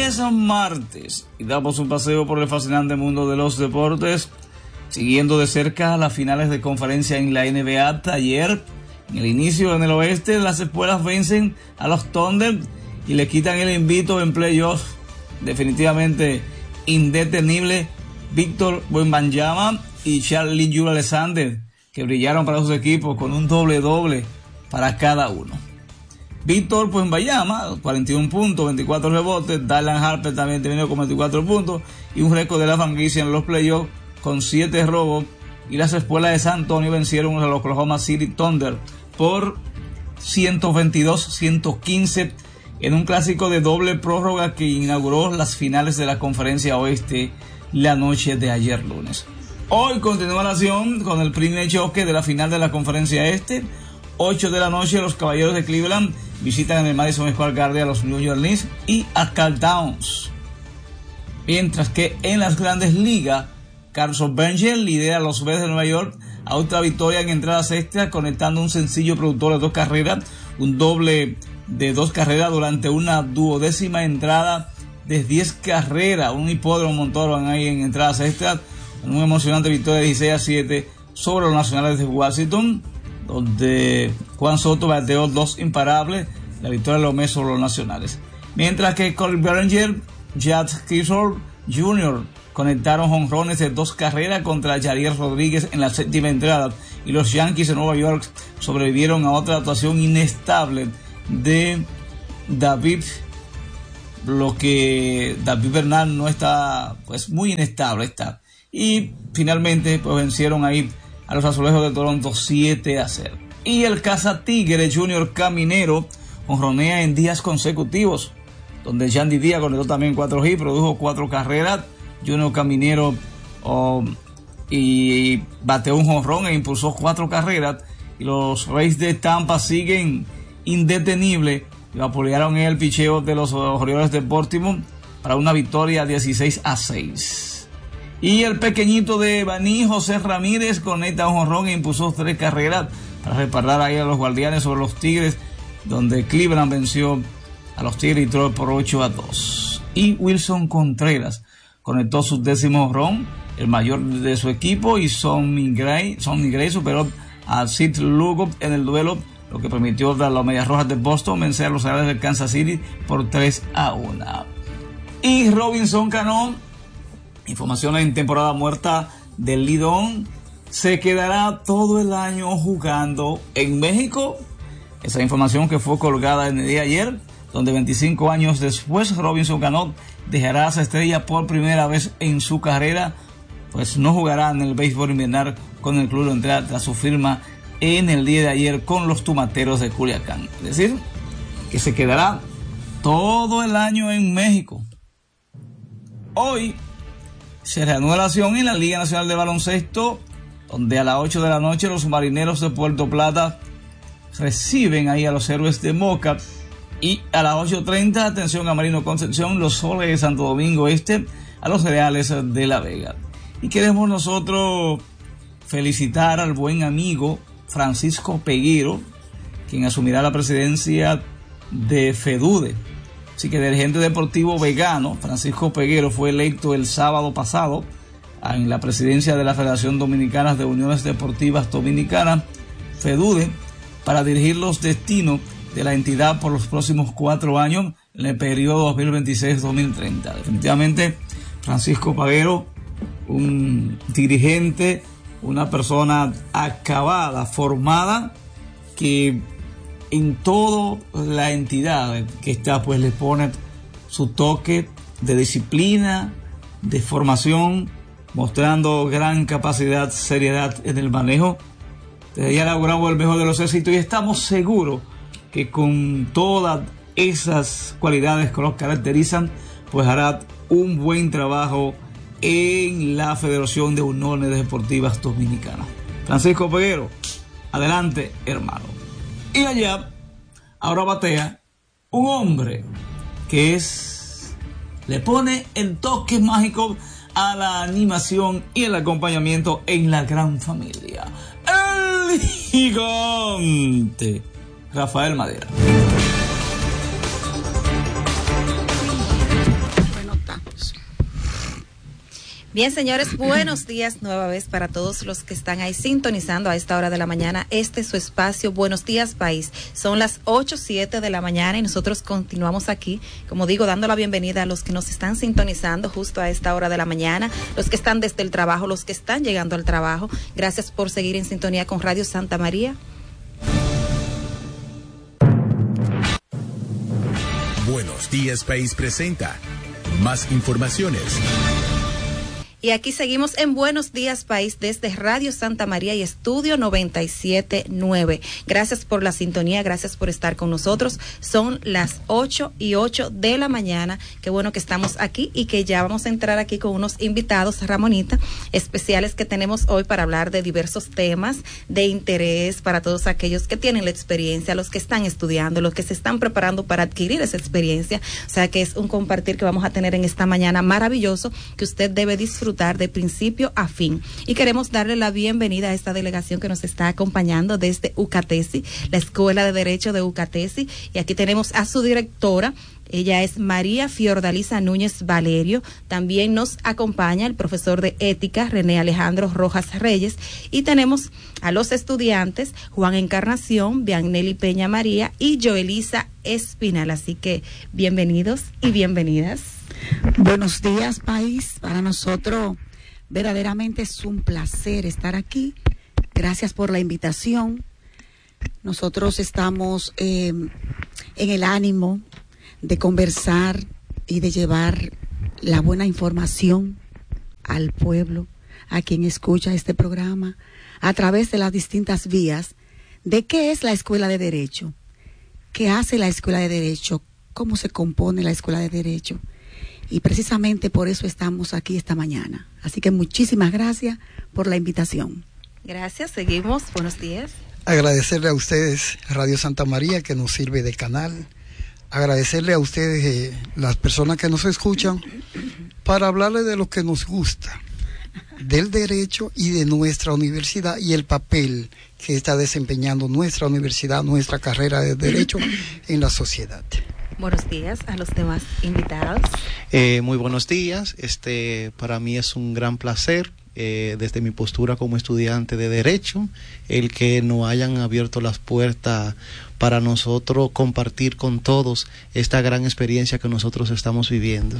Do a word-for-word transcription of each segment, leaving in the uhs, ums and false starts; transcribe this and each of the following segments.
es martes y damos un paseo por el fascinante mundo de los deportes, siguiendo de cerca las finales de conferencia en la N B A. Ayer, en el inicio en el oeste, las espuelas vencen a los Thunder y le quitan el invito en playoffs. Definitivamente indetenible Víctor Wembanyama y Charlie Jule Alexander, que brillaron para sus equipos con un doble doble para cada uno. Víctor Wembanyama, cuarenta y un puntos, veinticuatro rebotes. Dylan Harper también terminó con veinticuatro puntos y un récord de la franquicia en los playoffs con siete robos. Y las espuelas de San Antonio vencieron a los Oklahoma City Thunder por ciento veintidós a ciento quince en un clásico de doble prórroga que inauguró las finales de la conferencia oeste la noche de ayer lunes. Hoy continúa la acción con el primer choque de la final de la conferencia este. ocho de la noche, los Caballeros de Cleveland visitan en el Madison Square Garden a los New York Knicks y a Karl Towns. Mientras que en las grandes ligas, Carlos Bellinger lidera a los Mets de Nueva York a otra victoria en entradas extras, conectando un sencillo productor de dos carreras, un doble de dos carreras durante una duodécima entrada de diez carreras. Un hipódromo montaron ahí en entradas extras, una emocionante victoria de dieciséis a siete sobre los Nacionales de Washington, donde Juan Soto bateó dos imparables, la victoria de los Mets sobre los Nacionales. Mientras que Cole Bellinger, Jazz Kishore junior conectaron jonrones de dos carreras contra Yariel Rodríguez en la séptima entrada, y los Yankees de Nueva York sobrevivieron a otra actuación inestable de David, lo que David Bernal no está, pues muy inestable está. Y finalmente pues vencieron ahí a los Azulejos de Toronto siete a cero. Y el Caza Tigre Junior Caminero jonronea en días consecutivos, donde Yandy Díaz conectó también cuatro hits, produjo cuatro carreras. Junior Caminero oh, y bateó un jonrón e impulsó cuatro carreras. Y los Rays de Tampa siguen indetenibles y vapulearon el picheo de los Orioles de Baltimore para una victoria dieciséis a seis. Y el pequeñito de Baní, José Ramírez, conecta un jonrón e impulsó tres carreras para reparar ahí a los Guardianes sobre los Tigres, donde Cleveland venció a los Tigres y Detroit por ocho a dos. Y Wilson Contreras conectó su décimo jonrón, el mayor de su equipo, y Sonny Gray, Sonny Gray superó a Sid Lugo en el duelo, lo que permitió a los Medias Rojas de Boston vencer a los Reales de Kansas City por tres a uno. Y Robinson Cano, información en temporada muerta del Lidón, se quedará todo el año jugando en México. Esa información que fue colgada en el día de ayer, donde veinticinco años después Robinson Cano dejará a esa estrella por primera vez en su carrera, pues no jugará en el béisbol invernal con el club Entera tras su firma en el día de ayer con los Tomateros de Culiacán. Es decir, que se quedará todo el año en México. Hoy se reanuda la acción en la Liga Nacional de Baloncesto, donde a las ocho de la noche los Marineros de Puerto Plata reciben ahí a los Héroes de Moca. Y a las ocho treinta, atención a Marino Concepción, los Soles de Santo Domingo Este a los Reales de La Vega. Y queremos nosotros felicitar al buen amigo Francisco Peguero, quien asumirá la presidencia de FEDUDE. Así que, dirigente deportivo vegano, Francisco Peguero fue electo el sábado pasado en la presidencia de la Federación Dominicana de Uniones Deportivas Dominicanas, FEDUDE, para dirigir los destinos de la entidad por los próximos cuatro años en el periodo dos mil veintiséis a dos mil treinta. Definitivamente, Francisco Peguero, un dirigente, una persona acabada, formada, que en toda la entidad que está, pues le pone su toque de disciplina, de formación, mostrando gran capacidad, seriedad en el manejo. Desde ya logramos el mejor de los éxitos y estamos seguros que con todas esas cualidades que los caracterizan, pues hará un buen trabajo en la Federación de Uniones Deportivas Dominicanas. Francisco Peguero, adelante, hermano. Y allá, ahora batea un hombre que es, le pone el toque mágico a la animación y el acompañamiento en la gran familia. El gigante Rafael Madera. Bien, señores, buenos días nueva vez para todos los que están ahí sintonizando a esta hora de la mañana. Este es su espacio, Buenos Días País. Son las ocho siete de la mañana y nosotros continuamos aquí, como digo, dando la bienvenida a los que nos están sintonizando justo a esta hora de la mañana, los que están desde el trabajo, los que están llegando al trabajo. Gracias por seguir en sintonía con Radio Santa María. Buenos Días País presenta más informaciones. Y aquí seguimos en Buenos Días País desde Radio Santa María y Estudio noventa y siete punto nueve. Gracias por la sintonía, gracias por estar con nosotros. Son las ocho y ocho de la mañana. Qué bueno que estamos aquí y que ya vamos a entrar aquí con unos invitados, Ramonita, especiales que tenemos hoy para hablar de diversos temas de interés para todos aquellos que tienen la experiencia, los que están estudiando, los que se están preparando para adquirir esa experiencia. O sea que es un compartir que vamos a tener en esta mañana maravilloso que usted debe disfrutar de principio a fin. Y queremos darle la bienvenida a esta delegación que nos está acompañando desde UCATESI, la Escuela de Derecho de UCATESI, y aquí tenemos a su directora. Ella es María Fiordalisa Núñez Valerio. También nos acompaña el profesor de ética René Alejandro Rojas Reyes, y tenemos a los estudiantes Juan Encarnación, Bianelli Peña María y Joelisa Espinal. Así que bienvenidos y bienvenidas. Buenos días, país. Para nosotros verdaderamente es un placer estar aquí. Gracias por la invitación. Nosotros estamos eh, en el ánimo de conversar y de llevar la buena información al pueblo, a quien escucha este programa, a través de las distintas vías de qué es la Escuela de Derecho, qué hace la Escuela de Derecho, cómo se compone la Escuela de Derecho. Y precisamente por eso estamos aquí esta mañana. Así que muchísimas gracias por la invitación. Gracias, seguimos. Buenos días. Agradecerle a ustedes, Radio Santa María, que nos sirve de canal. Agradecerle a ustedes, eh, las personas que nos escuchan, para hablarles de lo que nos gusta, del derecho y de nuestra universidad y el papel que está desempeñando nuestra universidad, nuestra carrera de derecho en la sociedad. Buenos días a los demás invitados. Eh, muy buenos días. Este, para mí es un gran placer, eh, desde mi postura como estudiante de Derecho, el que nos hayan abierto las puertas para nosotros compartir con todos esta gran experiencia que nosotros estamos viviendo.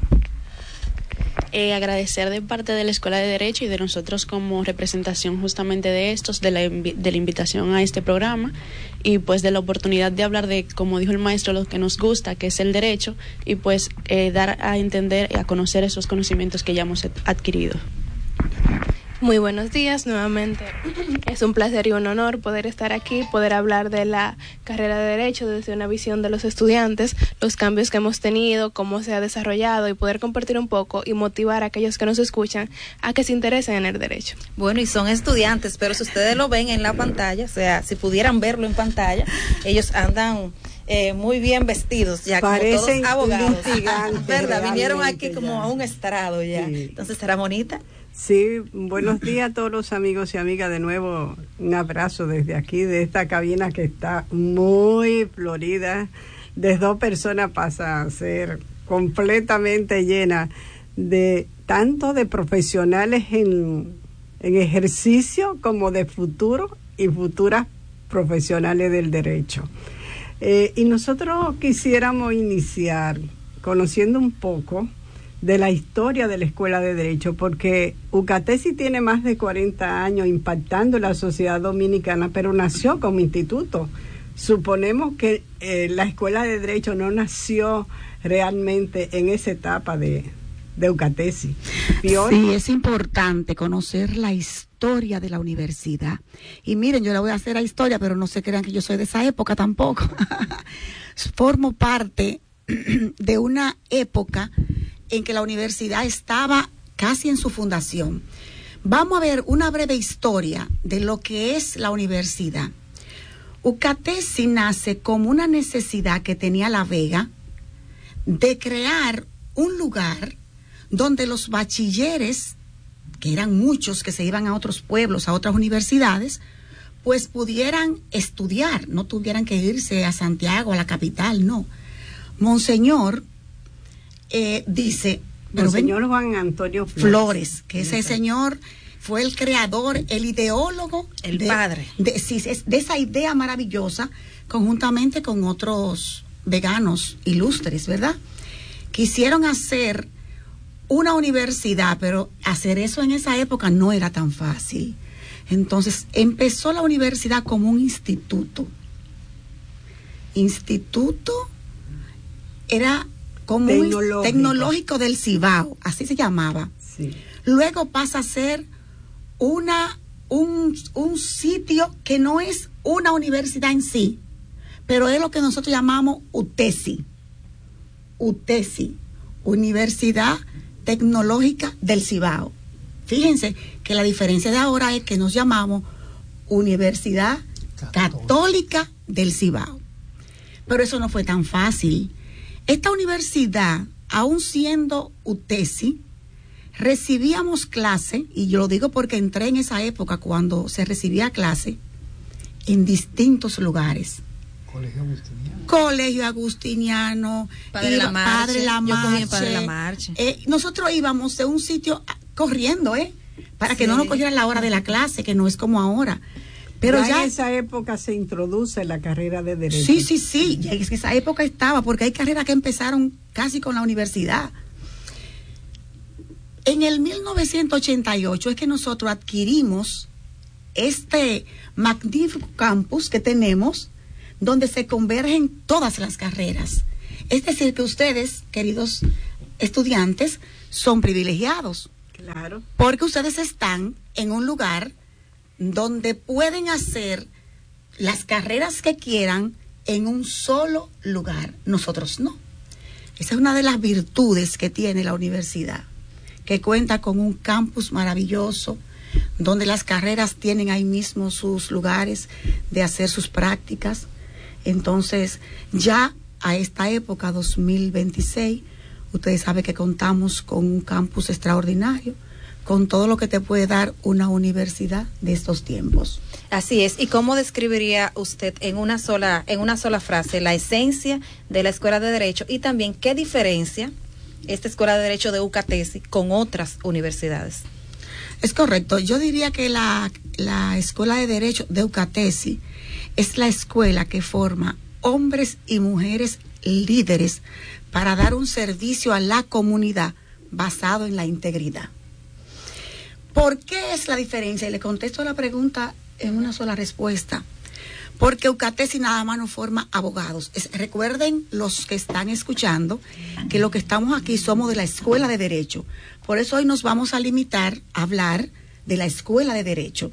Eh, agradecer de parte de la Escuela de Derecho y de nosotros como representación justamente de estos, de la, de la invitación a este programa y pues de la oportunidad de hablar de, como dijo el maestro, lo que nos gusta, que es el derecho, y pues eh, dar a entender y a conocer esos conocimientos que ya hemos adquirido. Muy buenos días nuevamente. Es un placer y un honor poder estar aquí, poder hablar de la carrera de Derecho desde una visión de los estudiantes, los cambios que hemos tenido, cómo se ha desarrollado, y poder compartir un poco y motivar a aquellos que nos escuchan a que se interesen en el derecho. Bueno, y son estudiantes, pero si ustedes lo ven en la pantalla, o sea, si pudieran verlo en pantalla, ellos andan Eh, muy bien vestidos ya, parecen como todos abogados, ¿verdad? Vinieron aquí como ya a un estrado ya. Sí. Entonces, ¿será bonita? Sí, buenos días a todos los amigos y amigas. De nuevo, un abrazo desde aquí, de esta cabina que está muy florida. De dos personas pasa a ser completamente llena de tanto de profesionales en, en ejercicio como de futuro y futuras profesionales del derecho. Eh, y nosotros quisiéramos iniciar conociendo un poco de la historia de la Escuela de Derecho, porque UCATESI tiene más de cuarenta años impactando la sociedad dominicana, pero nació como instituto. Suponemos que eh, la Escuela de Derecho no nació realmente en esa etapa de, de UCATESI. Fiona. Sí, es importante conocer la historia de la universidad. Y miren, yo le voy a hacer la historia, pero no se crean que yo soy de esa época tampoco. Formo parte de una época en que la universidad estaba casi en su fundación. Vamos a ver una breve historia de lo que es la universidad. UCATESI nace como una necesidad que tenía La Vega de crear un lugar donde los bachilleres, que eran muchos que se iban a otros pueblos, a otras universidades, pues pudieran estudiar, no tuvieran que irse a Santiago, a la capital, no. Monseñor eh, dice, Monseñor ven, Juan Antonio Flores, Flores que ese señor fue el creador, el ideólogo, el de, padre de, de, de esa idea maravillosa, conjuntamente con otros veganos ilustres, ¿verdad? Quisieron hacer una universidad, pero hacer eso en esa época no era tan fácil. Entonces empezó la universidad como un instituto. Instituto era como tecnológico, un tecnológico del Cibao, así se llamaba. Sí. Luego pasa a ser una un, un sitio que no es una universidad en sí, pero es lo que nosotros llamamos UTESI. UTESI, Universidad Tecnológica del Cibao. Fíjense que la diferencia de ahora es que nos llamamos Universidad Católica, Católica del Cibao. Pero eso no fue tan fácil. Esta universidad, aún siendo UTESI, recibíamos clase, y yo lo digo porque entré en esa época cuando se recibía clase, en distintos lugares. Colegio Agustiniano. Colegio Agustiniano, Padre iba, Lamarche, Padre Lamarche. Yo cogí en Padre Lamarche. Eh, nosotros íbamos de un sitio corriendo, ¿eh? Para sí. que no nos cogieran la hora de la clase, que no es como ahora. Pero ya, ya en esa época se introduce la carrera de Derecho. Sí, sí, sí, ya es que esa época estaba, porque hay carreras que empezaron casi con la universidad. En el mil novecientos ochenta y ocho es que nosotros adquirimos este magnífico campus que tenemos, donde se convergen todas las carreras. Es decir, que ustedes, queridos estudiantes, son privilegiados. Claro. Porque ustedes están en un lugar donde pueden hacer las carreras que quieran en un solo lugar. Nosotros no. Esa es una de las virtudes que tiene la universidad, que cuenta con un campus maravilloso, donde las carreras tienen ahí mismo sus lugares de hacer sus prácticas. Entonces, ya a esta época, dos mil veintiséis, ustedes saben que contamos con un campus extraordinario, con todo lo que te puede dar una universidad de estos tiempos. Así es. ¿Y cómo describiría usted en una sola, en una sola frase la esencia de la Escuela de Derecho y también qué diferencia esta Escuela de Derecho de UCATESI con otras universidades? Es correcto. Yo diría que la, la Escuela de Derecho de UCATESI es la escuela que forma hombres y mujeres líderes para dar un servicio a la comunidad basado en la integridad. ¿Por qué es la diferencia? Y le contesto la pregunta en una sola respuesta. Porque UCATESI nada más no forma abogados. Es, recuerden los que están escuchando que lo que estamos aquí somos de la Escuela de Derecho. Por eso hoy nos vamos a limitar a hablar de la Escuela de Derecho.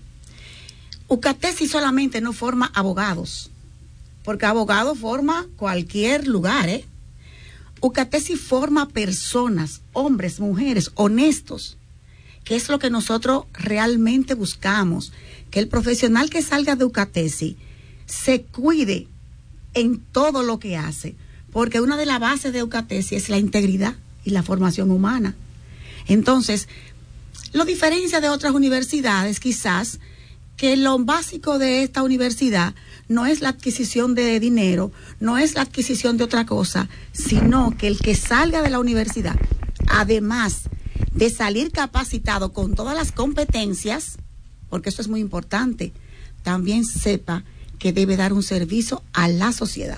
UCATESI solamente no forma abogados, porque abogado forma cualquier lugar, ¿eh? UCATESI forma personas, hombres, mujeres, honestos, que es lo que nosotros realmente buscamos, que el profesional que salga de UCATESI se cuide en todo lo que hace, porque una de las bases de UCATESI es la integridad y la formación humana. Entonces, lo diferencia de otras universidades quizás que lo básico de esta universidad no es la adquisición de dinero, no es la adquisición de otra cosa, sino que el que salga de la universidad, además de salir capacitado con todas las competencias, porque eso es muy importante, también sepa que debe dar un servicio a la sociedad.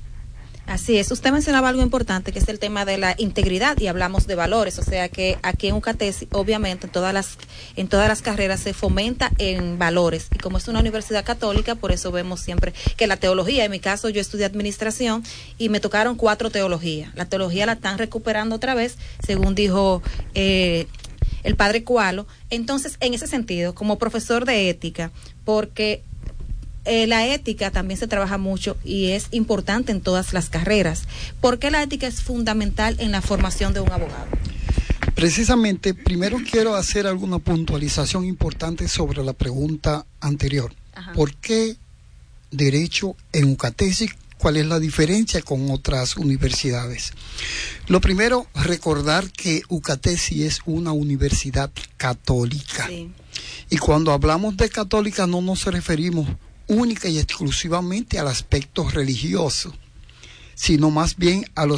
Así es. Usted mencionaba algo importante, que es el tema de la integridad, y hablamos de valores. O sea que aquí en UCATESI, obviamente, en todas las en todas las carreras se fomenta en valores. Y como es una universidad católica, por eso vemos siempre que la teología, en mi caso yo estudié administración y me tocaron cuatro teologías. La teología la están recuperando otra vez, según dijo eh, el padre Cualo. Entonces, en ese sentido, como profesor de ética, porque Eh, la ética también se trabaja mucho y es importante en todas las carreras. ¿Por qué la ética es fundamental en la formación de un abogado? Precisamente, primero quiero hacer alguna puntualización importante sobre la pregunta anterior. Ajá. ¿Por qué derecho en UCATESI? ¿Cuál es la diferencia con otras universidades? Lo primero, recordar que UCATESI es una universidad católica. Sí. Y cuando hablamos de católica no nos referimos única y exclusivamente al aspecto religioso, sino más bien a los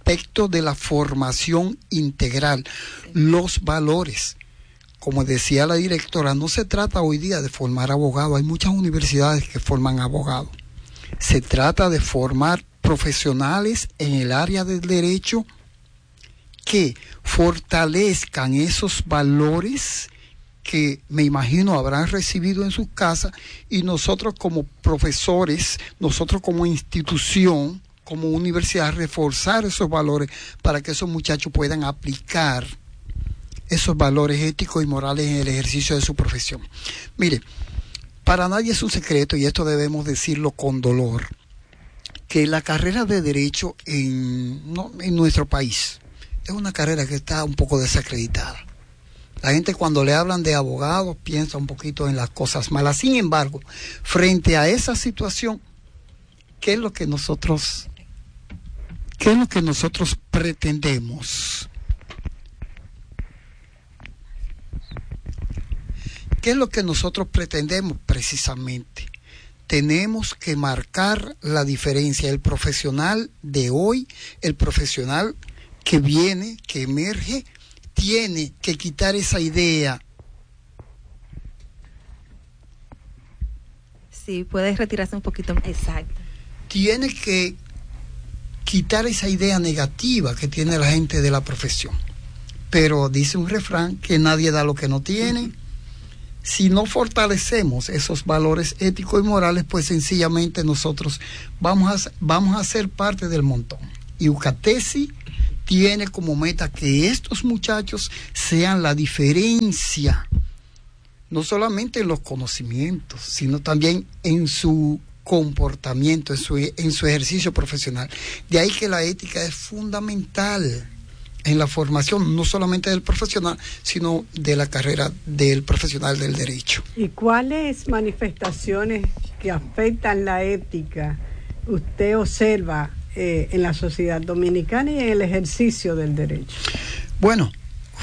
aspecto de la formación integral, los valores. Como decía la directora, no se trata hoy día de formar abogados, hay muchas universidades que forman abogados. Se trata de formar profesionales en el área del derecho que fortalezcan esos valores que me imagino habrán recibido en sus casas, y nosotros como profesores, nosotros como institución, como universidad, reforzar esos valores para que esos muchachos puedan aplicar esos valores éticos y morales en el ejercicio de su profesión. Mire, para nadie es un secreto, y esto debemos decirlo con dolor, que la carrera de Derecho en, no, en nuestro país es una carrera que está un poco desacreditada. La gente cuando le hablan de abogados piensa un poquito en las cosas malas. Sin embargo, frente a esa situación, ¿qué es lo que nosotros, qué es lo que nosotros pretendemos? ¿Qué es lo que nosotros pretendemos precisamente? Tenemos que marcar la diferencia. El profesional de hoy, el profesional que viene, que emerge, tiene que quitar esa idea. Sí, puedes retirarse un poquito. Exacto. Tiene que quitar esa idea negativa que tiene la gente de la profesión. Pero dice un refrán que nadie da lo que no tiene. Uh-huh. Si no fortalecemos esos valores éticos y morales, pues sencillamente nosotros vamos a, vamos a ser parte del montón. Y UCATESI tiene como meta que estos muchachos sean la diferencia, no solamente en los conocimientos, sino también en su comportamiento, en su, en su ejercicio profesional. De ahí que la ética es fundamental en la formación, no solamente del profesional, sino de la carrera del profesional del derecho. ¿Y cuáles manifestaciones que afectan la ética usted observa eh, en la sociedad dominicana y en el ejercicio del derecho? Bueno,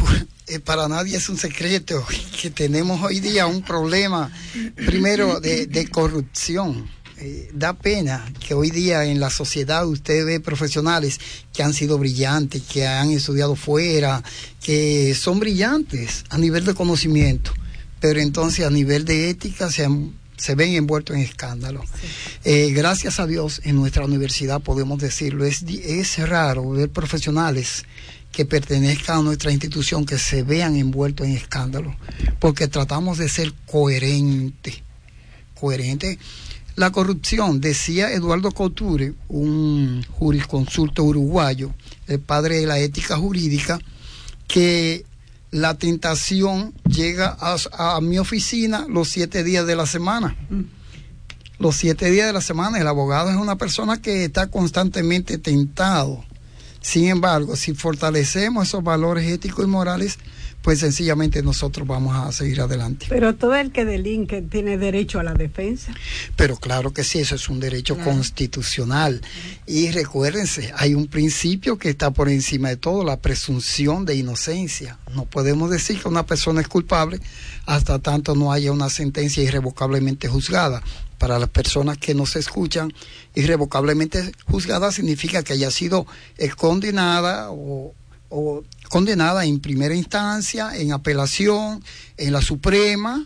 eh, para nadie es un secreto que tenemos hoy día un problema, primero, de, de corrupción. Eh, da pena que hoy día en la sociedad usted ve profesionales que han sido brillantes, que han estudiado fuera, que son brillantes a nivel de conocimiento, pero entonces a nivel de ética se, han, se ven envueltos en escándalos. Sí. Eh, gracias a Dios en nuestra universidad podemos decirlo, es, es raro ver profesionales que pertenezcan a nuestra institución que se vean envueltos en escándalos, porque tratamos de ser coherentes, coherentes. La corrupción, decía Eduardo Couture, un jurisconsulto uruguayo, el padre de la ética jurídica, que la tentación llega a, a mi oficina los siete días de la semana. Mm. Los siete días de la semana, el abogado es una persona que está constantemente tentado. Sin embargo, si fortalecemos esos valores éticos y morales, pues sencillamente nosotros vamos a seguir adelante. Pero todo el que delinque tiene derecho a la defensa. Pero claro que sí, eso es un derecho claro. constitucional. Y recuérdense, hay un principio que está por encima de todo, la presunción de inocencia. No podemos decir que una persona es culpable hasta tanto no haya una sentencia irrevocablemente juzgada. Para las personas que nos escuchan, irrevocablemente juzgada significa que haya sido eh, condenada o, o condenada en primera instancia, en apelación, en la Suprema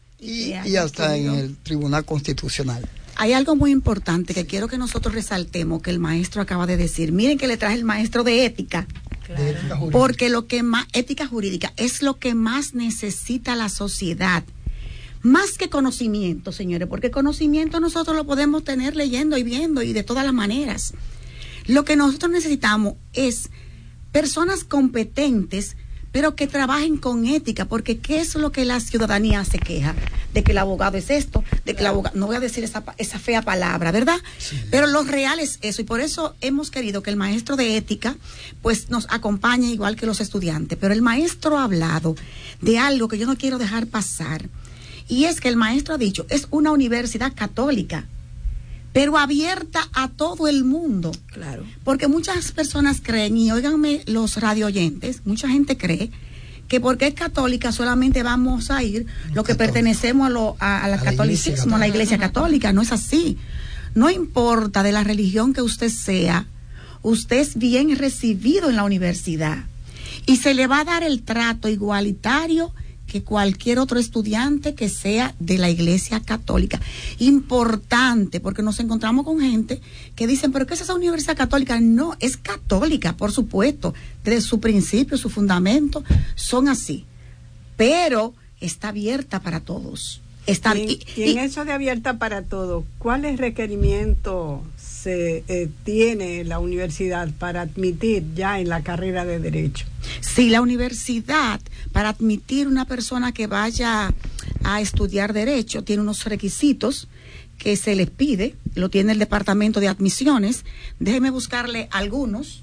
y, y hasta en el Tribunal Constitucional. Hay algo muy importante que quiero que nosotros resaltemos que el maestro acaba de decir. Miren que le traje el maestro de ética. Claro. De ética jurídica. Porque lo que más, ética jurídica es lo que más necesita la sociedad. Más que conocimiento, señores, porque conocimiento nosotros lo podemos tener leyendo y viendo y de todas las maneras. Lo que nosotros necesitamos es personas competentes, pero que trabajen con ética, porque ¿qué es lo que la ciudadanía se queja? De que el abogado es esto, de que el abogado, no voy a decir esa, esa fea palabra, ¿verdad? Sí. Pero lo real es eso, y por eso hemos querido que el maestro de ética pues nos acompañe igual que los estudiantes. Pero el maestro ha hablado de algo que yo no quiero dejar pasar, y es que el maestro ha dicho, es una universidad católica, pero abierta a todo el mundo. Claro. Porque muchas personas creen, y óiganme los radio oyentes, mucha gente cree que porque es católica solamente vamos a ir los lo que católico. pertenecemos a, lo, a, a la a catolicismo, la a la iglesia católica. No es así. No importa de la religión que usted sea usted es bien recibido en la universidad y se le va a dar el trato igualitario que cualquier otro estudiante que sea de la Iglesia Católica. Importante, porque nos encontramos con gente que dicen, pero ¿qué es esa universidad católica? No, es católica, por supuesto, desde su principio, su fundamento, son así, pero está abierta para todos. Está, y, y, y en eso de abierta para todos, ¿cuáles requerimientos se eh, tiene la universidad para admitir ya en la carrera de Derecho? Sí, la universidad, para admitir una persona que vaya a estudiar Derecho, tiene unos requisitos que se les pide, lo tiene el Departamento de Admisiones. Déjeme buscarle algunos.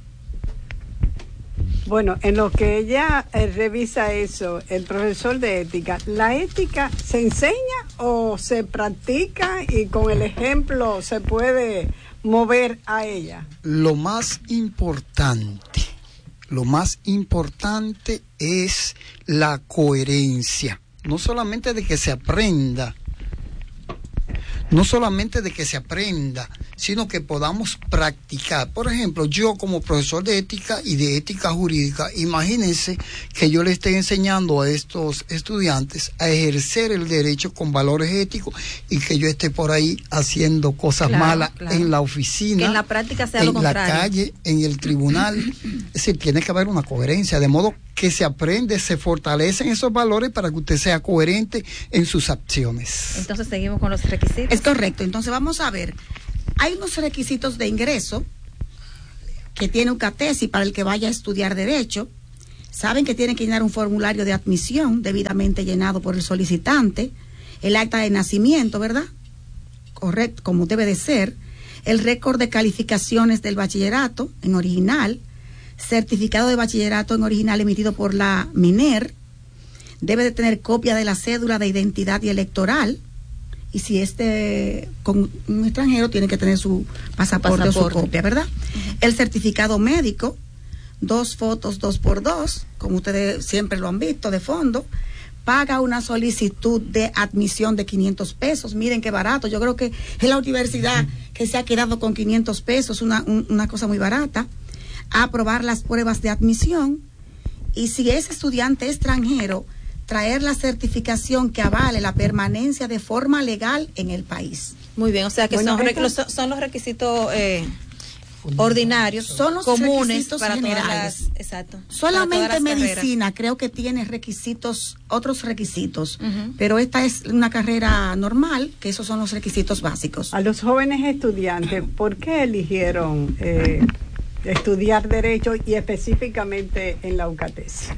Bueno, en lo que ella eh, revisa eso, el profesor de ética, ¿la ética se enseña o se practica y con el ejemplo se puede mover a ella? Lo más importante, lo más importante es la coherencia, no solamente de que se aprenda, no solamente de que se aprenda, sino que podamos practicar. Por ejemplo, yo como profesor de ética y de ética jurídica, imagínense que yo le esté enseñando a estos estudiantes a ejercer el derecho con valores éticos y que yo esté por ahí haciendo cosas claro, malas claro. en la oficina, que en la práctica sea en lo contrario. la calle, en el tribunal. Es decir, tiene que haber una coherencia, de modo que se aprende, se fortalecen esos valores para que usted sea coherente en sus acciones. Entonces seguimos con los requisitos. Es correcto, entonces vamos a ver. Hay unos requisitos de ingreso que tiene UCATESI para el que vaya a estudiar Derecho. Saben que tienen que llenar un formulario de admisión debidamente llenado por el solicitante, el acta de nacimiento, ¿verdad? Correcto, como debe de ser, el récord de calificaciones del bachillerato en original, certificado de bachillerato en original emitido por la MINER, debe de tener copia de la cédula de identidad y electoral, y si este con un extranjero tiene que tener su pasaporte, pasaporte. o su copia, ¿verdad? Uh-huh. El certificado médico, dos fotos dos por dos, como ustedes siempre lo han visto, de fondo. Paga una solicitud de admisión de quinientos pesos. Miren qué barato. Yo creo que es la universidad que se ha quedado con quinientos pesos, una, un, una cosa muy barata. Aprobar las pruebas de admisión. Y si es estudiante extranjero, traer la certificación que avale la permanencia de forma legal en el país. Muy bien, o sea que bueno, son, estos... son los requisitos eh, ordinarios, son los comunes para generales. Todas las, exacto. Solamente medicina carreras. Creo que tiene requisitos, otros requisitos, uh-huh. pero esta es una carrera normal, que esos son los requisitos básicos. A los jóvenes estudiantes, ¿por qué eligieron eh, estudiar Derecho y específicamente en la UCATESI?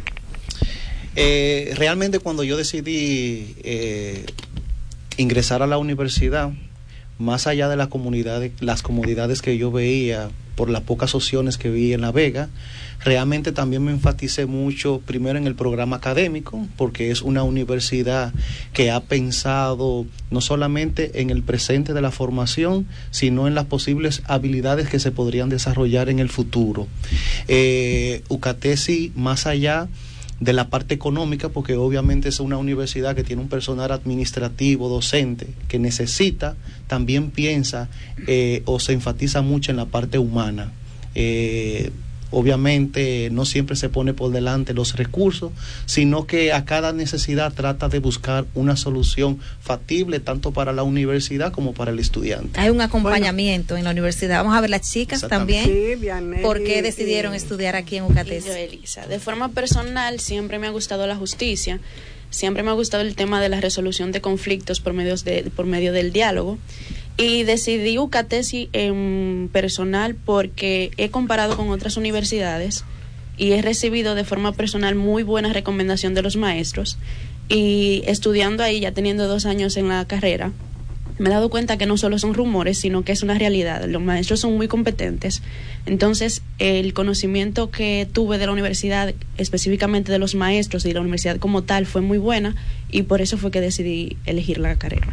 Eh, realmente cuando yo decidí eh, ingresar a la universidad, más allá de la comunidad, las comodidades que yo veía por las pocas opciones que vi en La Vega, realmente también me enfaticé mucho primero en el programa académico, porque es una universidad que ha pensado no solamente en el presente de la formación, sino en las posibles habilidades que se podrían desarrollar en el futuro. eh, UCATESI, más allá de la parte económica, porque obviamente es una universidad que tiene un personal administrativo, docente, que necesita, también piensa eh, o se enfatiza mucho en la parte humana. Eh, obviamente no siempre se pone por delante los recursos, sino que a cada necesidad trata de buscar una solución factible tanto para la universidad como para el estudiante. Hay un acompañamiento bueno. en la universidad. Vamos a ver las chicas también. Sí, bien, ¿Por qué decidieron y, estudiar aquí en UCATESI? Yo, Elisa, de forma personal siempre me ha gustado la justicia, siempre me ha gustado el tema de la resolución de conflictos por medio, de, por medio del diálogo. Y decidí UCATESI en personal porque he comparado con otras universidades y he recibido de forma personal muy buena recomendación de los maestros, y estudiando ahí, ya teniendo dos años en la carrera, me he dado cuenta que no solo son rumores, sino que es una realidad. Los maestros son muy competentes. Entonces, el conocimiento que tuve de la universidad, específicamente de los maestros y de la universidad como tal, fue muy buena, y por eso fue que decidí elegir la carrera.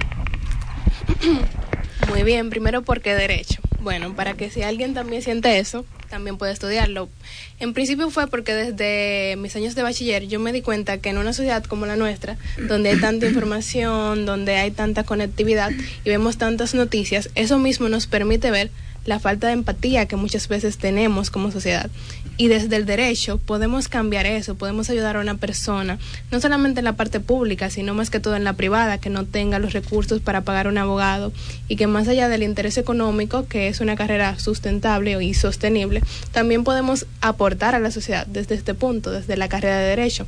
Muy bien, primero porque Derecho. Bueno, para que si alguien también siente eso, también puede estudiarlo. En principio fue porque desde mis años de bachiller yo me di cuenta que en una sociedad como la nuestra, donde hay tanta información, donde hay tanta conectividad y vemos tantas noticias, eso mismo nos permite ver la falta de empatía que muchas veces tenemos como sociedad. Y desde el derecho podemos cambiar eso, podemos ayudar a una persona, no solamente en la parte pública, sino más que todo en la privada, que no tenga los recursos para pagar un abogado y que más allá del interés económico, que es una carrera sustentable y sostenible, también podemos aportar a la sociedad desde este punto, desde la carrera de derecho.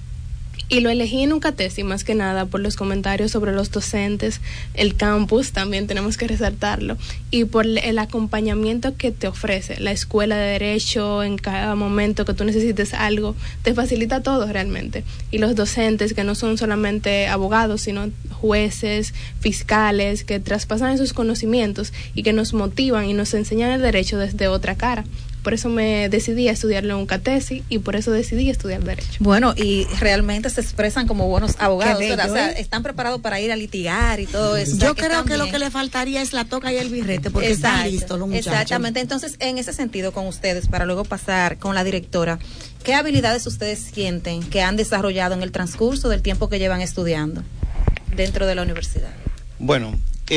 Y lo elegí en UCATESI más que nada por los comentarios sobre los docentes, el campus, también tenemos que resaltarlo, y por el acompañamiento que te ofrece la escuela de derecho en cada momento que tú necesites algo, te facilita todo realmente. Y los docentes, que no son solamente abogados, sino jueces, fiscales, que traspasan esos conocimientos y que nos motivan y nos enseñan el derecho desde otra cara. Por eso me decidí a estudiarlo en UCATESI y por eso decidí estudiar Derecho. Bueno, y realmente se expresan como buenos abogados, bello, ¿verdad? O sea, ¿eh? están preparados para ir a litigar y todo eso. Yo o sea, que creo que bien. lo que le faltaría es la toca y el birrete, porque Exacto, están listos los muchachos. Exactamente. Entonces, en ese sentido, con ustedes, para luego pasar con la directora, ¿qué habilidades ustedes sienten que han desarrollado en el transcurso del tiempo que llevan estudiando dentro de la universidad? Bueno,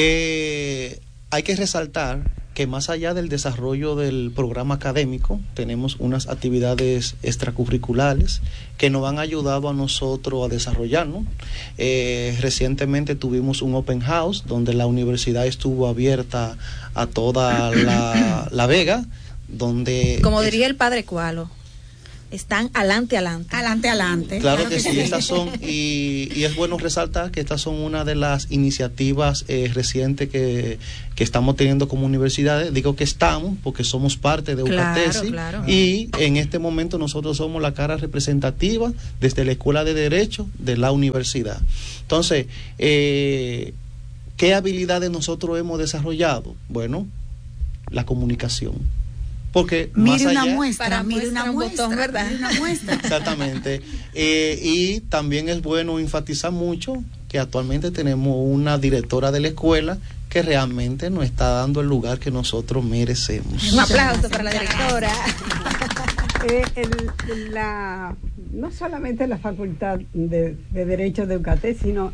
eh, hay que resaltar que más allá del desarrollo del programa académico, tenemos unas actividades extracurriculares que nos han ayudado a nosotros a desarrollarnos. Eh, recientemente tuvimos un open house donde la universidad estuvo abierta a toda la, la Vega, donde... Como diría el padre Cualo, están alante, alante. Alante, alante. Claro, claro que, que sí, sí, estas son, y, y es bueno resaltar que estas son una de las iniciativas eh, recientes que, que estamos teniendo como universidades. Digo que estamos, porque somos parte de UCATESI, claro, claro. Y en este momento nosotros somos la cara representativa desde la Escuela de Derecho de la universidad. Entonces, eh, ¿qué habilidades nosotros hemos desarrollado? Bueno, la comunicación. Porque mire más una allá, muestra, para mire una un muestra, botón, ¿verdad? mire una muestra. Exactamente. Eh, y también es bueno enfatizar mucho que actualmente tenemos una directora de la escuela que realmente nos está dando el lugar que nosotros merecemos. Un aplauso para la directora. Eh, el, la, no solamente la facultad de, de Derecho de UCATESI, sino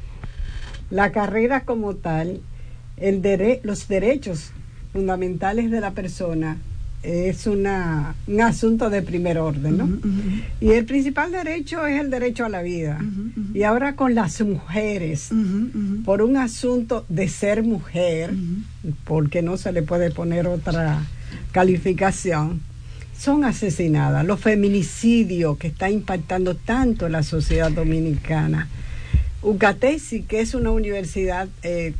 la carrera como tal, el dere, los derechos fundamentales de la persona es una, un asunto de primer orden, ¿no? Uh-huh, uh-huh. Y el principal derecho es el derecho a la vida. Uh-huh, uh-huh. Y ahora con las mujeres, uh-huh, uh-huh. por un asunto de ser mujer, uh-huh. porque no se le puede poner otra calificación, son asesinadas. Los feminicidios que está impactando tanto en la sociedad dominicana. UCATESI, que es una universidad eh,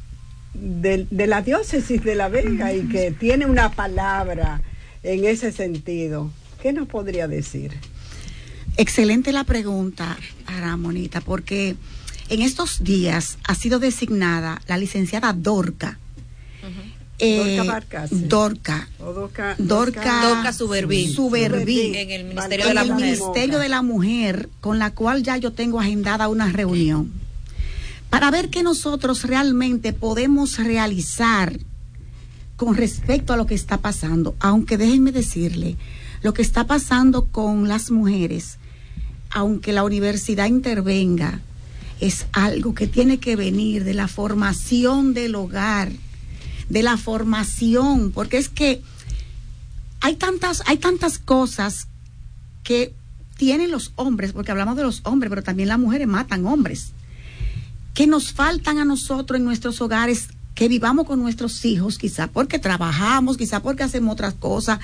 De, de la diócesis de La Vega y que tiene una palabra en ese sentido, ¿qué nos podría decir? Excelente la pregunta, Aramonita, porque en estos días ha sido designada la licenciada Dorca. Uh-huh. Eh, Dorca Barcase. Dorca. O Dorca, Dorca, Dorca Suberví. Suberví. En el Ministerio, en de, la el Mujer. Ministerio de la Mujer, con la cual ya yo tengo agendada una reunión, para ver qué nosotros realmente podemos realizar con respecto a lo que está pasando. Aunque déjenme decirle, lo que está pasando con las mujeres, aunque la universidad intervenga, es algo que tiene que venir de la formación del hogar, de la formación, porque es que hay tantas, hay tantas cosas que tienen los hombres, porque hablamos de los hombres, pero también las mujeres matan hombres, que nos faltan a nosotros en nuestros hogares, que vivamos con nuestros hijos, quizá porque trabajamos, quizá porque hacemos otras cosas.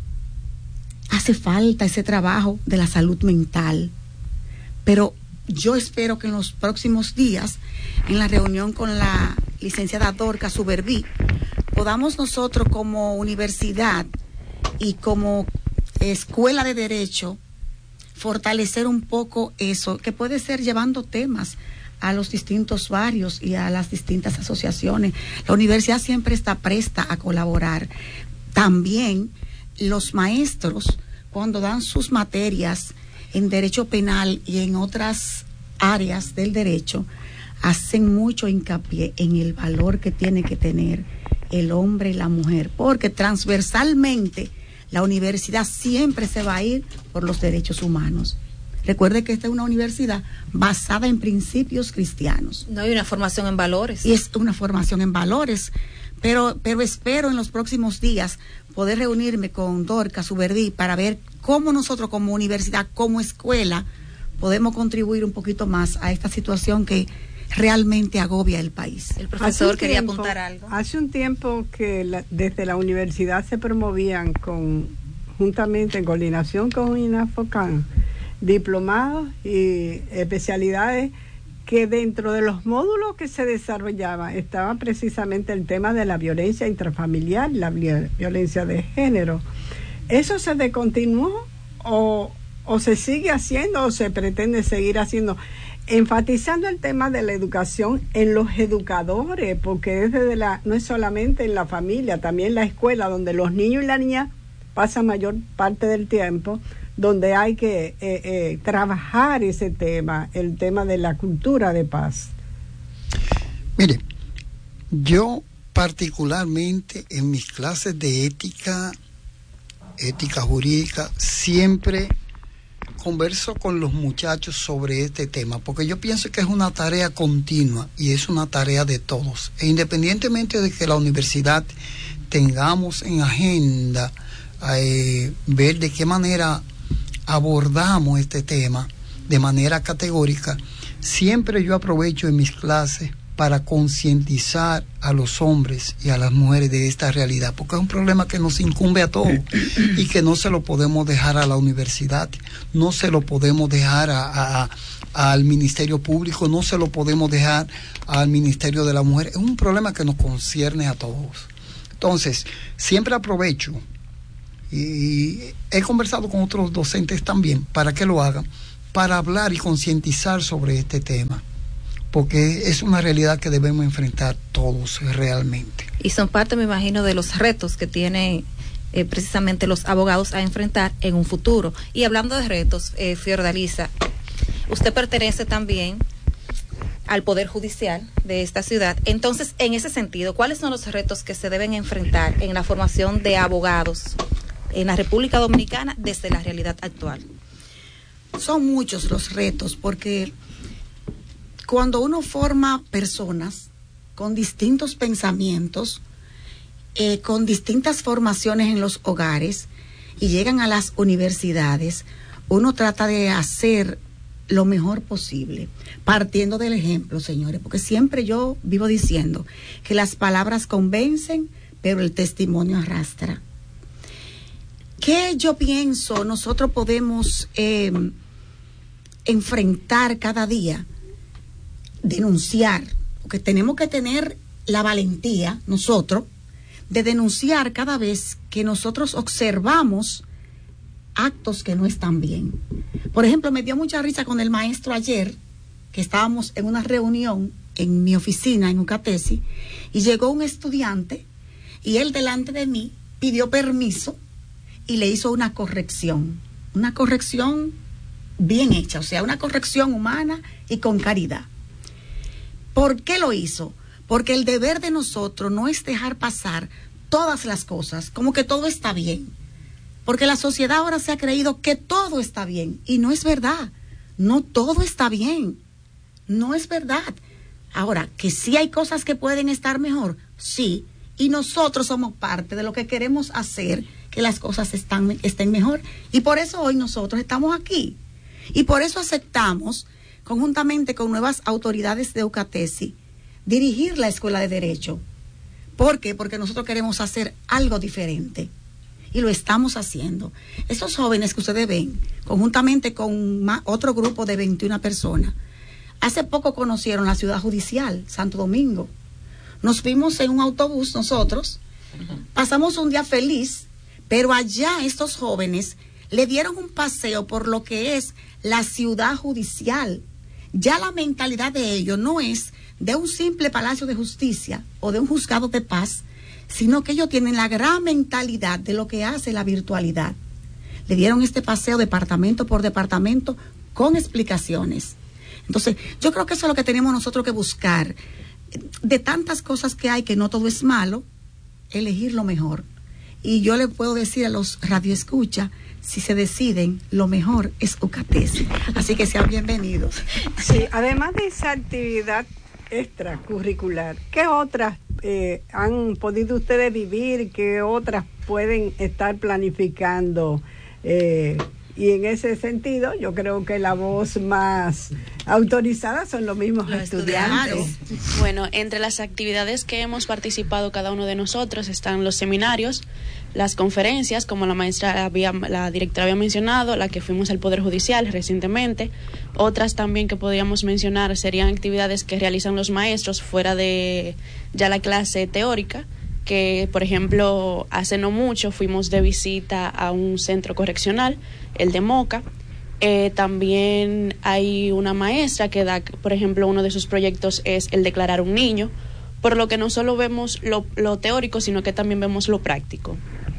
Hace falta ese trabajo de la salud mental. Pero yo espero que en los próximos días, en la reunión con la licenciada Dorca Suberví, podamos nosotros como universidad y como escuela de derecho fortalecer un poco eso, que puede ser llevando temas a los distintos barrios y a las distintas asociaciones. La universidad siempre está presta a colaborar. También los maestros, cuando dan sus materias en derecho penal y en otras áreas del derecho, hacen mucho hincapié en el valor que tiene que tener el hombre y la mujer, porque transversalmente la universidad siempre se va a ir por los derechos humanos. Recuerde que esta es una universidad basada en principios cristianos. No hay una formación en valores. Y es una formación en valores, pero, pero espero en los próximos días poder reunirme con Dorcas Uberdí para ver cómo nosotros como universidad, como escuela, podemos contribuir un poquito más a esta situación que realmente agobia el país. El profesor quería tiempo, apuntar algo. Hace un tiempo que la, desde la universidad se promovían con, juntamente en coordinación con INAFOCAN, diplomados y especialidades que dentro de los módulos que se desarrollaban estaba precisamente el tema de la violencia intrafamiliar, la violencia de género. ¿Eso se descontinuó o, o se sigue haciendo o se pretende seguir haciendo? Enfatizando el tema de la educación en los educadores, porque es desde la, no es solamente en la familia, también en la escuela, donde los niños y las niñas pasan mayor parte del tiempo, donde hay que eh, eh, trabajar ese tema, el tema de la cultura de paz. Mire, yo particularmente en mis clases de ética, ética jurídica, siempre converso con los muchachos sobre este tema, porque yo pienso que es una tarea continua y es una tarea de todos. E independientemente de que la universidad tengamos en agenda eh, ver de qué manera abordamos este tema de manera categórica, siempre yo aprovecho en mis clases para concientizar a los hombres y a las mujeres de esta realidad, porque es un problema que nos incumbe a todos y que no se lo podemos dejar a la universidad, no se lo podemos dejar a, a, al Ministerio Público, no se lo podemos dejar al Ministerio de la Mujer. Es un problema que nos concierne a todos. Entonces, siempre aprovecho y he conversado con otros docentes también para que lo hagan, para hablar y concientizar sobre este tema, porque es una realidad que debemos enfrentar todos realmente. Y son parte, me imagino, de los retos que tienen eh, precisamente los abogados a enfrentar en un futuro. Y hablando de retos, eh, Fiordalisa, usted pertenece también al Poder Judicial de esta ciudad. Entonces, en ese sentido, ¿cuáles son los retos que se deben enfrentar en la formación de abogados en la República Dominicana desde la realidad actual? Son muchos los retos, porque cuando uno forma personas con distintos pensamientos, eh, con distintas formaciones en los hogares y llegan a las universidades, uno trata de hacer lo mejor posible, partiendo del ejemplo, señores, porque siempre yo vivo diciendo que las palabras convencen, pero el testimonio arrastra. ¿Qué yo pienso nosotros podemos eh, enfrentar cada día? Denunciar, porque tenemos que tener la valentía nosotros de denunciar cada vez que nosotros observamos actos que no están bien. Por ejemplo, me dio mucha risa con el maestro ayer, que estábamos en una reunión en mi oficina en Ucatesi, y llegó un estudiante y él delante de mí pidió permiso y le hizo una corrección, una corrección bien hecha, o sea, una corrección humana y con caridad. ¿Por qué lo hizo? Porque el deber de nosotros no es dejar pasar todas las cosas, como que todo está bien. Porque la sociedad ahora se ha creído que todo está bien, y no es verdad. No todo está bien. No es verdad. Ahora, que sí hay cosas que pueden estar mejor, sí, y nosotros somos parte de lo que queremos hacer, que las cosas están, estén mejor. Y por eso hoy nosotros estamos aquí. Y por eso aceptamos, conjuntamente con nuevas autoridades de Ucatesi, dirigir la Escuela de Derecho. ¿Por qué? Porque nosotros queremos hacer algo diferente. Y lo estamos haciendo. Esos jóvenes que ustedes ven, conjuntamente con más, otro grupo de veintiuna personas, hace poco conocieron la ciudad judicial, Santo Domingo. Nos fuimos en un autobús nosotros, pasamos un día feliz, pero allá estos jóvenes le dieron un paseo por lo que es la ciudad judicial. Ya la mentalidad de ellos no es de un simple palacio de justicia o de un juzgado de paz, sino que ellos tienen la gran mentalidad de lo que hace la virtualidad. Le dieron este paseo departamento por departamento con explicaciones. Entonces, yo creo que eso es lo que tenemos nosotros que buscar. De tantas cosas que hay, que no todo es malo, elegir lo mejor. Y yo le puedo decir a los radioescuchas, si se deciden, lo mejor es Ucatesi. Así que sean bienvenidos. Sí, además de esa actividad extracurricular, ¿qué otras eh, han podido ustedes vivir? ¿Qué otras pueden estar planificando? Eh, y en ese sentido, yo creo que la voz más autorizada son los mismos los estudiantes. estudiantes. Bueno, entre las actividades que hemos participado cada uno de nosotros están los seminarios, las conferencias, como la maestra había, la directora había mencionado, la que fuimos al Poder Judicial recientemente. Otras también que podríamos mencionar serían actividades que realizan los maestros fuera de ya la clase teórica, que por ejemplo hace no mucho fuimos de visita a un centro correccional, el de Moca. Eh, también hay una maestra que da, por ejemplo, uno de sus proyectos es el declarar un niño, por lo que no solo vemos lo, lo teórico, sino que también vemos lo práctico.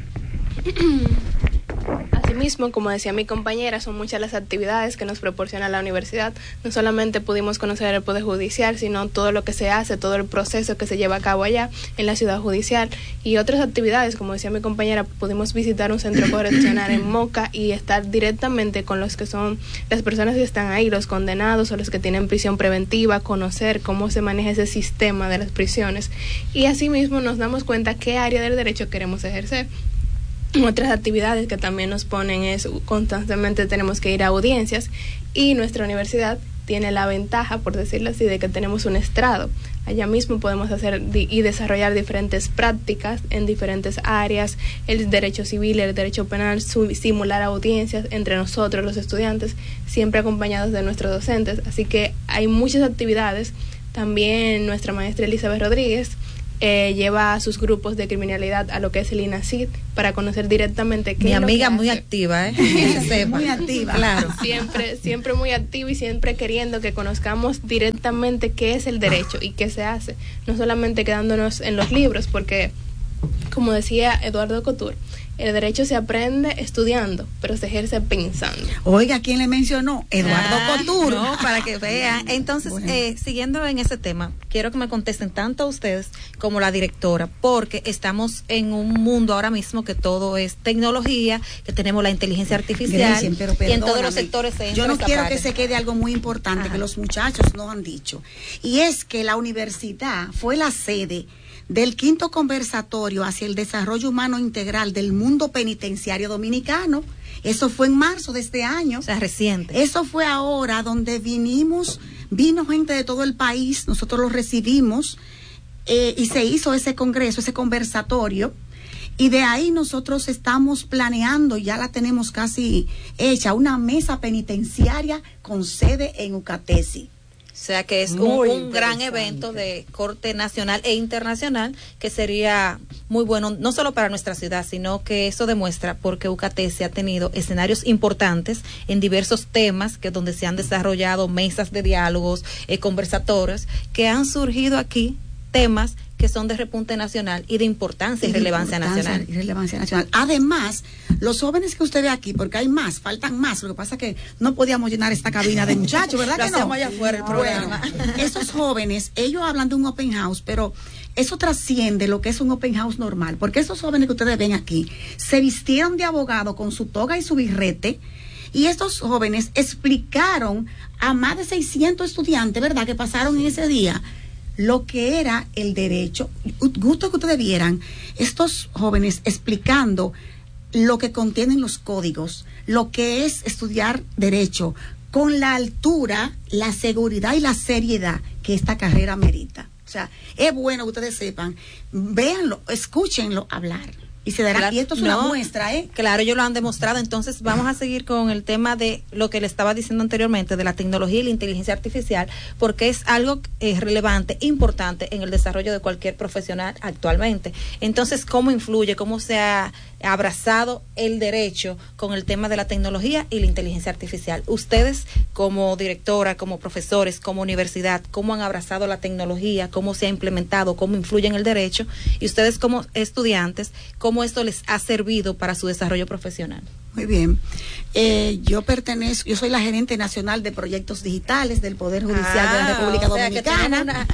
Asimismo, como decía mi compañera, son muchas las actividades que nos proporciona la universidad. No solamente pudimos conocer el Poder Judicial, sino todo lo que se hace, todo el proceso que se lleva a cabo allá en la ciudad judicial y otras actividades. Como decía mi compañera, pudimos visitar un centro correccional en Moca y estar directamente con los que son las personas que están ahí, los condenados o los que tienen prisión preventiva, conocer cómo se maneja ese sistema de las prisiones, y asimismo nos damos cuenta qué área del derecho queremos ejercer. Otras actividades que también nos ponen es constantemente tenemos que ir a audiencias, y nuestra universidad tiene la ventaja, por decirlo así, de que tenemos un estrado. Allá mismo podemos hacer y desarrollar diferentes prácticas en diferentes áreas, el derecho civil, el derecho penal, simular audiencias entre nosotros los estudiantes, siempre acompañados de nuestros docentes. Así que hay muchas actividades. También nuestra maestra Elizabeth Rodríguez Eh, lleva a sus grupos de criminalidad a lo que es el INACID para conocer directamente qué mi es lo amiga que muy hace. activa, ¿eh? Muy activa, claro. Siempre, siempre muy activa y siempre queriendo que conozcamos directamente qué es el derecho y qué se hace, no solamente quedándonos en los libros, porque como decía Eduardo Couture, el derecho se aprende estudiando, pero se ejerce pensando. Oiga, ¿quién le mencionó? Eduardo Ah, Couture. no, para que vean. Entonces, Bueno. eh, siguiendo en ese tema, quiero que me contesten tanto a ustedes como la directora, porque estamos en un mundo ahora mismo que todo es tecnología, que tenemos la inteligencia artificial, Grecia, pero y en todos perdóname, los sectores se entra yo no esa quiero parte. que se quede algo muy importante. Ajá. Que los muchachos nos han dicho, y es que la universidad fue la sede del quinto conversatorio hacia el desarrollo humano integral del mundo penitenciario dominicano. Eso fue en marzo de este año. O sea, reciente. Eso fue ahora donde vinimos, vino gente de todo el país, nosotros los recibimos eh, y se hizo ese congreso, ese conversatorio. Y de ahí nosotros estamos planeando, ya la tenemos casi hecha, una mesa penitenciaria con sede en Ucatesi. O sea que es un, un gran evento de corte nacional e internacional que sería muy bueno, no solo para nuestra ciudad, sino que eso demuestra porque Ucatesi ha tenido escenarios importantes en diversos temas, que donde se han desarrollado mesas de diálogos, eh, conversatorios, que han surgido aquí temas que son de repunte nacional y de importancia y, y relevancia importancia nacional. Y relevancia nacional. Además, los jóvenes que usted ve aquí, porque hay más, faltan más, lo que pasa es que no podíamos llenar esta cabina de muchachos, ¿verdad que no? Allá afuera el programa. Bueno, esos jóvenes, ellos hablan de un open house, pero eso trasciende lo que es un open house normal, porque esos jóvenes que ustedes ven aquí se vistieron de abogado con su toga y su birrete, y estos jóvenes explicaron a más de seiscientos estudiantes, ¿verdad?, que pasaron en ese día, lo que era el derecho. Gusto que ustedes vieran estos jóvenes explicando lo que contienen los códigos, lo que es estudiar derecho, con la altura, la seguridad y la seriedad que esta carrera merita. O sea, es bueno que ustedes sepan, véanlo, escúchenlo hablar. Y se dará, claro, y esto es no, una muestra, ¿eh? Claro, ellos lo han demostrado. Entonces vamos a seguir con el tema de lo que le estaba diciendo anteriormente, de la tecnología y la inteligencia artificial, porque es algo eh, relevante, importante en el desarrollo de cualquier profesional actualmente. Entonces, ¿cómo influye, cómo se ha abrazado el derecho con el tema de la tecnología y la inteligencia artificial? Ustedes, como directora, como profesores, como universidad, ¿cómo han abrazado la tecnología? ¿Cómo se ha implementado? ¿Cómo influye en el derecho? Y ustedes, como estudiantes, ¿cómo ¿cómo esto les ha servido para su desarrollo profesional? Muy bien. Eh, yo pertenezco, yo soy la gerente nacional de proyectos digitales del Poder Judicial ah, de la República o sea Dominicana. Una...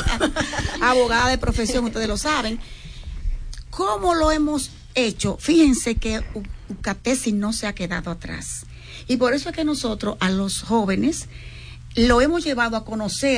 Abogada de profesión, ustedes lo saben. ¿Cómo lo hemos hecho? Fíjense que Ucatesi no se ha quedado atrás. Y por eso es que nosotros, a los jóvenes, lo hemos llevado a conocer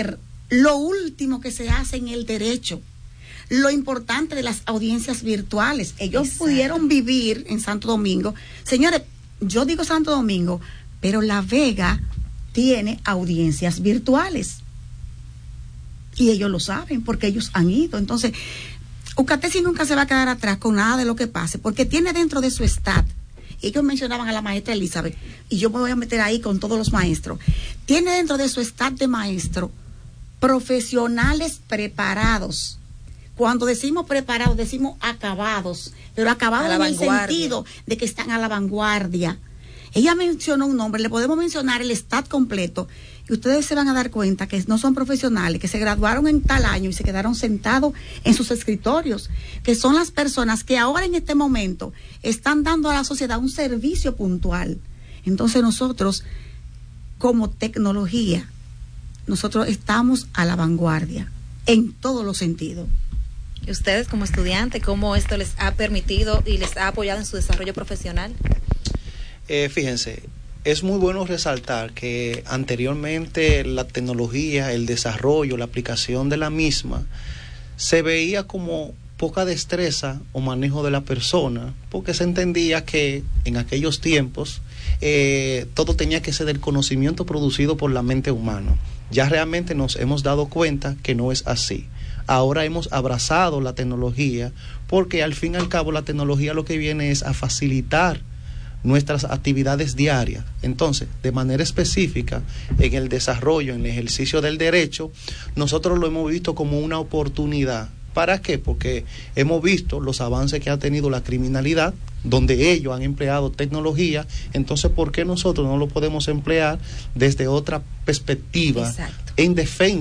lo último que se hace en el derecho, lo importante de las audiencias virtuales. Ellos Exacto. pudieron vivir en Santo Domingo. Señores, yo digo Santo Domingo, pero La Vega tiene audiencias virtuales. Y ellos lo saben porque ellos han ido. Entonces, Ucatesi nunca se va a quedar atrás con nada de lo que pase, porque tiene dentro de su staff, ellos mencionaban a la maestra Elizabeth, y yo me voy a meter ahí con todos los maestros, tiene dentro de su staff de maestros profesionales preparados. Cuando decimos preparados, decimos acabados, pero acabados en el sentido de que están a la vanguardia. Ella mencionó un nombre, le podemos mencionar el staff completo, y ustedes se van a dar cuenta que no son profesionales, que se graduaron en tal año y se quedaron sentados en sus escritorios, que son las personas que ahora en este momento están dando a la sociedad un servicio puntual. Entonces nosotros, como tecnología, nosotros estamos a la vanguardia en todos los sentidos. ¿Y ustedes como estudiantes, cómo esto les ha permitido y les ha apoyado en su desarrollo profesional? Eh, fíjense, es muy bueno resaltar que anteriormente la tecnología, el desarrollo, la aplicación de la misma, se veía como poca destreza o manejo de la persona, porque se entendía que en aquellos tiempos eh, todo tenía que ser del conocimiento producido por la mente humana. Ya realmente nos hemos dado cuenta que no es así. Ahora hemos abrazado la tecnología, porque al fin y al cabo la tecnología lo que viene es a facilitar nuestras actividades diarias. Entonces, de manera específica, en el desarrollo, en el ejercicio del derecho, nosotros lo hemos visto como una oportunidad. ¿Para qué? Porque hemos visto los avances que ha tenido la criminalidad, donde ellos han empleado tecnología. Entonces, ¿por qué nosotros no lo podemos emplear desde otra perspectiva? Exacto. En defensa